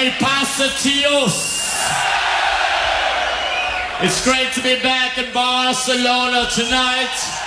Que pasa, tíos? It's great to be back in Barcelona tonight.